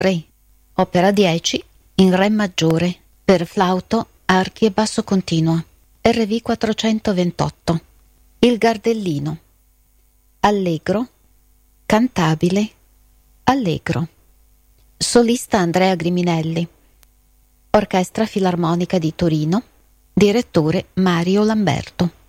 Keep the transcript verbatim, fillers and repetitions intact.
Re, opera dieci in Re maggiore, per flauto, archi e basso continuo, R V quattrocentoventotto. Il Gardellino. Allegro, cantabile, allegro. Solista Andrea Griminelli. Orchestra Filarmonica di Torino. Direttore Mario Lamberto.